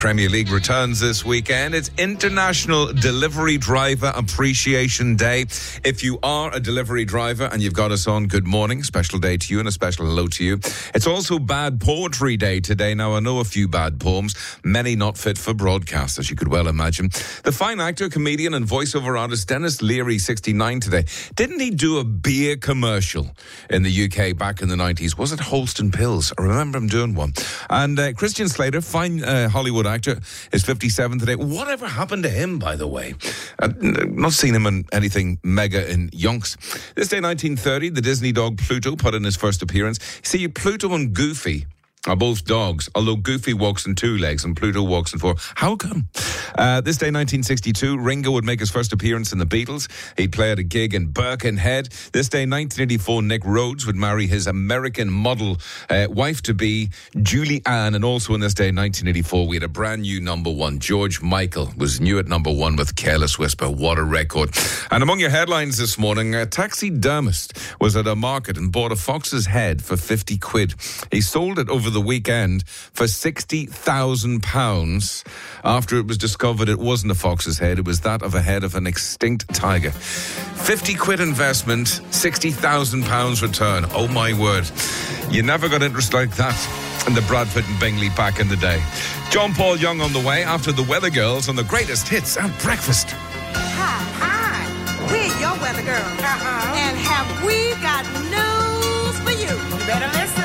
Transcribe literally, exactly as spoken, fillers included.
Premier League returns this weekend. It's International Delivery Driver Appreciation Day. If you are a delivery driver and you've got us on, good morning. Special day to you and a special hello to you. It's also Bad Poetry Day today. Now, I know a few bad poems, many not fit for broadcast, as you could well imagine. The fine actor, comedian and voiceover artist Denis Leary, sixty-nine today. Didn't he do a beer commercial in the U K back in the nineties? Was it Holston Pills? I remember him doing one. And uh, Christian Slater, fine uh, Hollywood actor, is fifty-seven today. Whatever happened to him, by the way? Uh, not seen him in anything mega in yonks. This day, nineteen thirty, the Disney dog Pluto put in his first appearance. See, Pluto and Goofy are both dogs, although Goofy walks on two legs and Pluto walks on four. How come? Uh, this day, nineteen sixty-two, Ringo would make his first appearance in the Beatles. He'd play at a gig in Birkenhead. This day, nineteen eighty-four, Nick Rhodes would marry his American model uh, wife-to-be, Julie Ann. And also in this day, nineteen eighty-four, we had a brand new number one. George Michael was new at number one with Careless Whisper. What a record. And among your headlines this morning, a taxidermist was at a market and bought a fox's head for fifty quid. He sold it over the weekend for sixty thousand pounds after it was discovered it wasn't a fox's head, it was that of a head of an extinct tiger. fifty quid investment, sixty thousand pounds return. Oh my word. You never got interest like that in the Bradford and Bingley back in the day. John Paul Young on the way after the Weather Girls on the greatest hits and breakfast. Hi, hi. We're your Weather Girls. Uh-huh. And have we got news for you? You better listen.